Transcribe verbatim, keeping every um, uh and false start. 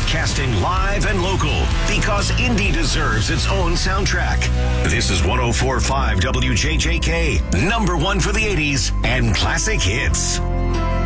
broadcasting live and local because indie deserves its own soundtrack. This is one oh four point five W J J K, number one for the eighties and classic hits.